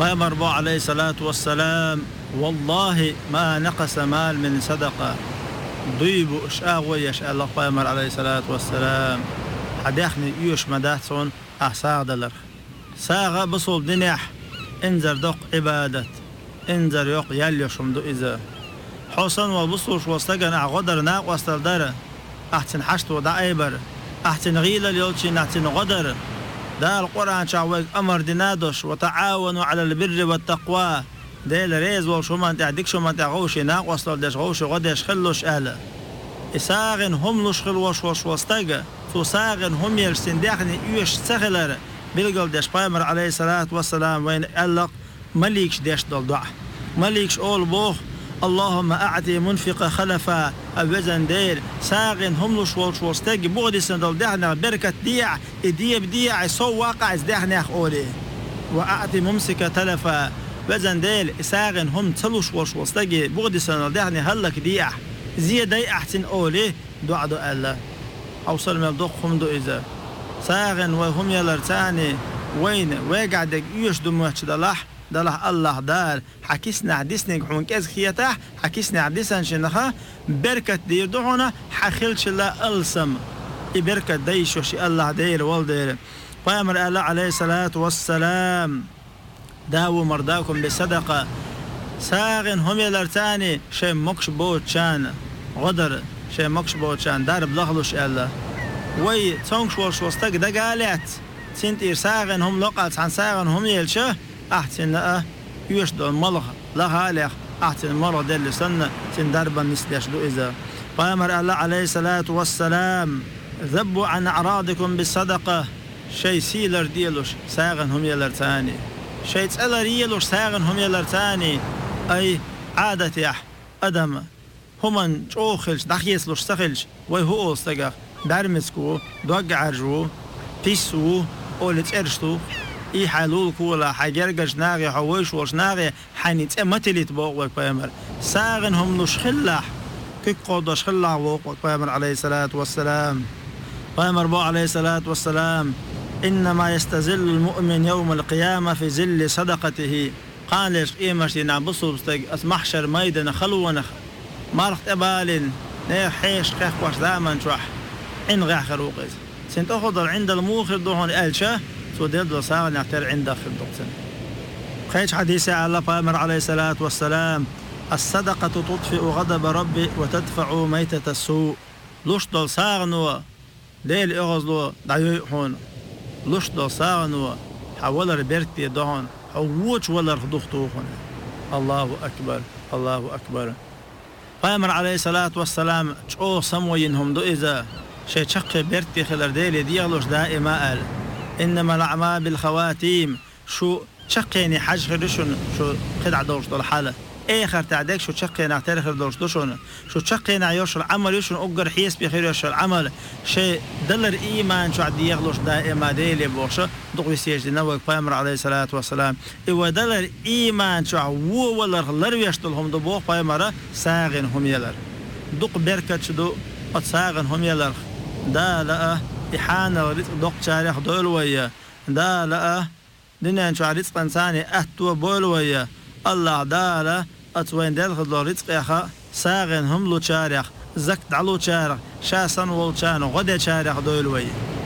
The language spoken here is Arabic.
فيمر عليه الصلاة والسلام والله ما نقص مال من صدقة ضيب ويش الله فيمر عليه الصلاة والسلام حديخني يوش مداتون أحساغ دلر ساغ بصول دنيح انزر دوق عبادة انزر يوق يلي شمدو إذا حسن وبصوش وستقن غدر ناق وستلدر أحسن حشت ودع أيبر أحسن غيلة ليولشين أحسن غدر دا القرآن شعوك أمر دينادوش وتعاونوا على البر والتقوى ديل ريز والشمان تعديك شمان تعغوشي ناق وستلدش غوشي غدش خلوش أهلا إساغن هم لش خلوش وستقى ساغن هم يرسين داخني يوش سخلر بلقل داش بايمر عليه الصلاة والسلام وين ألق مليكش داش دول دعا مليكش أول بوخ اللهم أعطي منفق خلفا أبزن دير ساغن هم لش وستقى بغدي سندول داخنا بركة ديع إدية بديع سو واقع داخنا أخولي وأعطي ممسك تلفا بزن دير ساغن هم تلوش وستقى بغدي سندول داخنا هلك ديع زيادة أحسن أولي دعا دو ألا أوصل ما بدخهم دو إذا ساغن وهم يلرتاني وين وقعدك يوش دموش دلح الله دار حكيسنا عديسنك حون كاز خياتح حكيسنا عديسن شنخا بركة دير دعونا حخلش لا ألسم بركة ديشوش الله دير والدير فأمر الله عليه الصلاة والسلام داو مرضاكم بالصدقة ساغن هم يلرتاني شيء مكش بوتشان غدر شيء مكش بوتشان دار بلغلوش الله وي تونش وستق دقالات سنت إرساغن هم لقات عن ساغن هم يلشه أحسن لا يشدو الملغ لها لخ أحسن الملغ دل سنة سن دربا نسلش دو إذا فأمر الله عليه الصلاة والسلام ذبوا عن أعراضكم بالصدقة شيء سيلر ديلوش ساغن هم يلرتاني شيء تسألر يلوش ساغن هم يلرتاني أي عادة يح أدم همن جوخلش دخيسلوش سخلش ويهو أستقى درمسكو دوقعرجو بيسو أولت إرشتو إي حلول كولا حجرجش ناغي حويش وش ناغي حنيت أمتلت بوقك بيمر ساغن هم نش خلاح كيك قودش خلاح بوقك بيمر عليه الصلاة والسلام بيمر بو عليه الصلاة والسلام إنما يستزل المؤمن يوم القيامة في زل صدقته قال ليش إيمشي نعبصو بستق أسمحشر ميدن خلونخ مارخت أبالين نيحيش خيخ واش دائما شوح إن غاح خروقز سنت أخضر عند الموخر دوهن ألشة سوديل دو ساغ نعتر عند خلدوقتن خيش حديث على بامر عليه الصلاة والسلام الصدقة تطفئ غضب ربي وتدفع ميتة السوء لوش دول ساغ نوا ديل إغزلو دعيوحون لوش دول ساغ نوا حولر بيرتي دوهن حووش ولر خدوختوهن الله أكبر الله أكبر بامر عليه الصلاة والسلام شو سموينهم دو إذا شيء شق بيرتي خلر ديلي ديغلوش دائما قال إنما الأعمال بالخواتيم شو شقيني حاج خرشون شو خدع دورش دول حالة آخر تعديك شو شقينا اعترخ دورش دوشون شو شقينا يوش العمل يوشون أقر حيس بخير يوش العمل شيء دلر إيمان شو عدي يغلوش دائما ديلي بوشة دقوي سيجدي نوك بامر عليه الصلاة والسلام إيوا دلر إيمان شو عوو ولر خلر ويشتلهم دبوخ بامر ساغن هم يلر دق بركة شدو ساغن هم يلر دا لا إحانة ورزق دق شارح دولوية دا لا دنيا شو رزق إنساني أهتو بولوية الله دا لا أتوين دل خدلو رزق يخا ساغن هم لو شارح زكت علو شارح شاسن والشان غدا شارح دولوية